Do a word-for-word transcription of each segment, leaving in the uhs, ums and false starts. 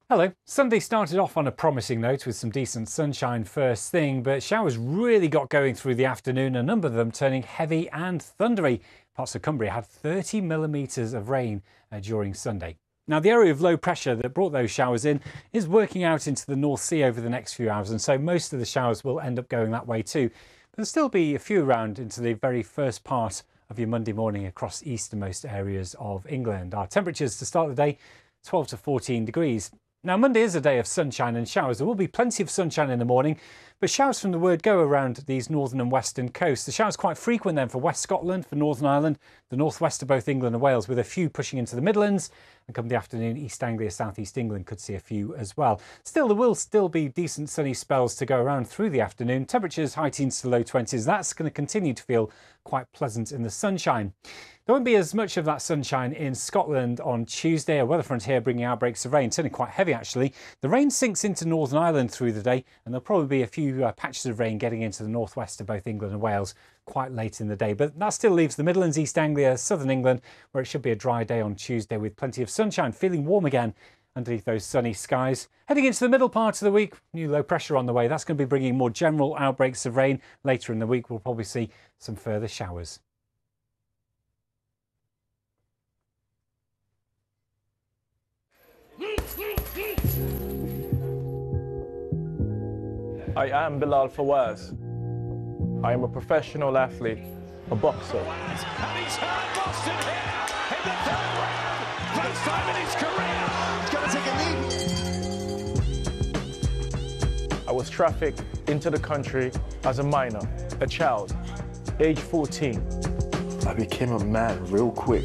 Hello. Sunday started off on a promising note with some decent sunshine first thing, but showers really got going through the afternoon, a number of them turning heavy and thundery. Parts of Cumbria had thirty millimetres of rain uh, during Sunday. Now, the area of low pressure that brought those showers in is working out into the North Sea over the next few hours, and so most of the showers will end up going that way too. But there'll still be a few around into the very first part of your Monday morning across easternmost areas of England. Our temperatures to start the day, twelve to fourteen degrees. Now, Monday is a day of sunshine and showers. There will be plenty of sunshine in the morning, but showers from the word go around these northern and western coasts. The showers quite frequent then for West Scotland, for Northern Ireland, the northwest of both England and Wales, with a few pushing into the Midlands. And come the afternoon, East Anglia, South East England could see a few as well. Still, there will still be decent sunny spells to go around through the afternoon. Temperatures high teens to low twenties. That's going to continue to feel quite pleasant in the sunshine. There won't be as much of that sunshine in Scotland on Tuesday. A weather front here bringing outbreaks of rain, turning quite heavy actually. The rain sinks into Northern Ireland through the day, and there'll probably be a few uh, patches of rain getting into the northwest of both England and Wales quite late in the day. But that still leaves the Midlands, East Anglia, southern England, where it should be a dry day on Tuesday with plenty of sunshine, feeling warm again underneath those sunny skies. Heading into the middle part of the week, new low pressure on the way. That's going to be bringing more general outbreaks of rain. Later in the week, we'll probably see some further showers. I am Bilal Fawaz. I am a professional athlete, a boxer. And he's hurt Boston here in the third round. First time in his career. He's going to take a knee. I was trafficked into the country as a minor, a child, age fourteen. I became a man real quick.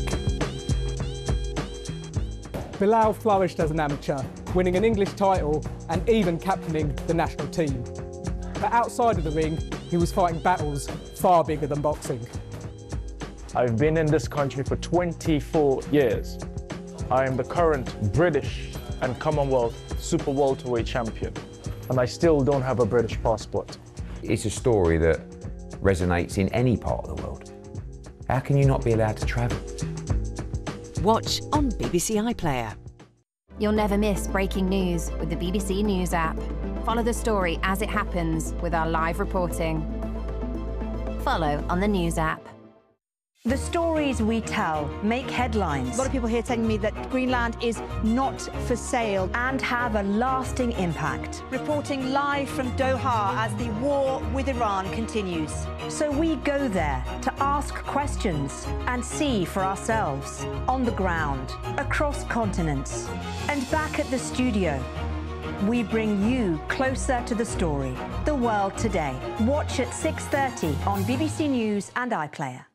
Bilal flourished as an amateur, winning an English title and even captaining the national team. But outside of the ring, he was fighting battles far bigger than boxing. I've been in this country for twenty-four years. I am the current British and Commonwealth super welterweight champion, and I still don't have a British passport. It's a story that resonates in any part of the world. How can you not be allowed to travel? Watch on B B C iPlayer. You'll never miss breaking news with the B B C News app. Follow the story as it happens with our live reporting. Follow on the News app. The stories we tell make headlines. A lot of people here telling me that Greenland is not for sale and have a lasting impact. Reporting live from Doha as the war with Iran continues. So we go there to ask questions and see for ourselves. On the ground, across continents, and back at the studio. We bring you closer to the story. The World Today. Watch at six thirty on B B C News and iPlayer.